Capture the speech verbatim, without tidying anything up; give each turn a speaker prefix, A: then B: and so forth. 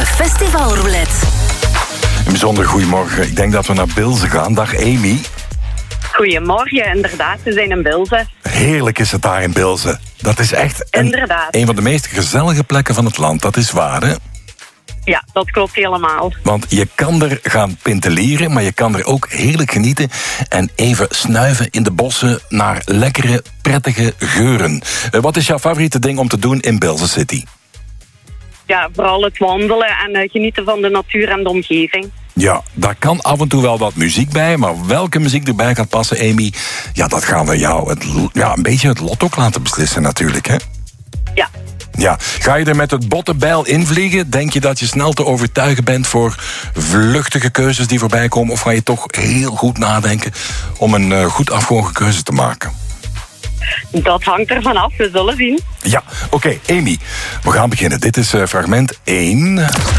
A: De festivalroulette.
B: Een bijzonder goedemorgen. Ik denk dat we naar Bilze gaan. Dag Amy.
C: Goedemorgen, inderdaad. We zijn in Bilze.
B: Heerlijk is het daar in Bilze. Dat is echt een,
C: Inderdaad.
B: een van de meest gezellige plekken van het land. Dat is waar, hè?
C: Ja, dat klopt helemaal.
B: Want je kan er gaan pintelieren, maar je kan er ook heerlijk genieten en even snuiven in de bossen naar lekkere, prettige geuren. Uh, wat is jouw favoriete ding om te doen in Bilze City?
C: Ja, vooral het wandelen en uh, genieten van de natuur en de omgeving.
B: Ja, daar kan af en toe wel wat muziek bij, maar welke muziek erbij gaat passen, Amy, ja, dat gaan we jou het, ja, een beetje het lot ook laten beslissen natuurlijk, hè?
C: Ja.
B: Ja, ga je er met het botte bijl invliegen? Denk je dat je snel te overtuigen bent voor vluchtige keuzes die voorbij komen? Of ga je toch heel goed nadenken om een uh, goed afgewogen keuze te maken?
C: Dat hangt ervan af, we zullen zien.
B: Ja, oké, okay, Amy, we gaan beginnen. Dit is uh, fragment één.